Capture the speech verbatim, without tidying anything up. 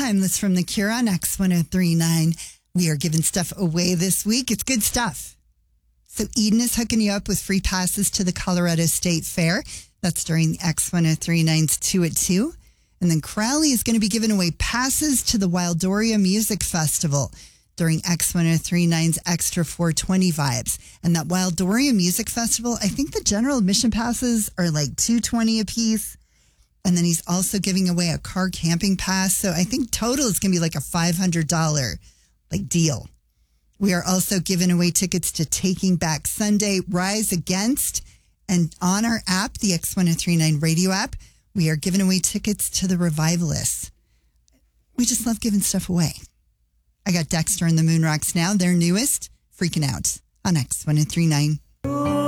Timeless from The Cure on X ten thirty-nine. We are giving stuff away this week. It's good stuff. So Eden is hooking you up with free passes to the Colorado State Fair. That's during X ten thirty-nine's two at two. And then Crowley is going to be giving away passes to the Wildoria Music Festival during X ten thirty-nine's Extra four twenty Vibes. And that Wildoria Music Festival, I think the general admission passes are like two hundred twenty dollars a piece. And then he's also giving away a car camping pass. So I think total is going to be like a five hundred dollars like deal. We are also giving away tickets to Taking Back Sunday, Rise Against. And on our app, the X ten thirty-nine radio app, we are giving away tickets to the Revivalists. We just love giving stuff away. I got Dexter and the Moon Rocks now, their newest, Freaking Out on X ten thirty-nine.